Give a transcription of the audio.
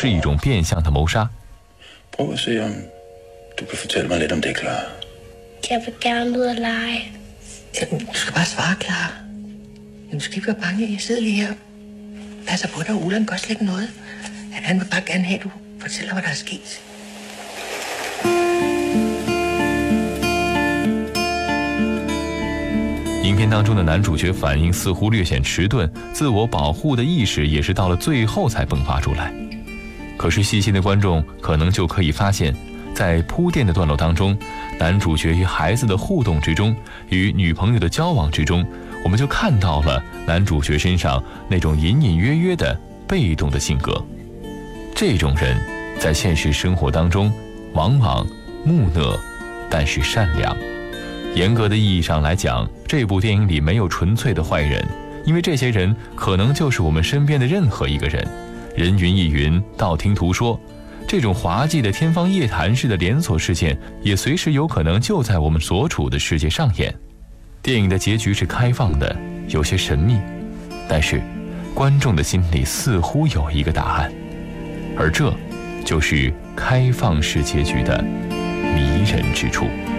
是一种变相的谋杀。 Prøv at se om du kan fortælle mig lidt om det, Clara. Jeg vil gerne ud og lege. Du skal bare svare, Clara. Du skal ikke være bange. Jeg sidder lige her. Passer på dig, Ulan gør slet ikke noget. Han vil bare gerne have, at du fortæller, hvad der er sket. 影片当中的男主角反应似乎略显迟钝，自我保护的意识也是到了最后才迸发出来。可是细心的观众可能就可以发现，在铺垫的段落当中，男主角与孩子的互动之中，与女朋友的交往之中，我们就看到了男主角身上那种隐隐约约的被动的性格。这种人在现实生活当中往往木讷，但是善良。严格的意义上来讲，这部电影里没有纯粹的坏人，因为这些人可能就是我们身边的任何一个人。人云亦云，道听途说，这种滑稽的天方夜谭式的连锁事件，也随时有可能就在我们所处的世界上演。电影的结局是开放的，有些神秘，但是观众的心里似乎有一个答案，而这就是开放式结局的迷人之处。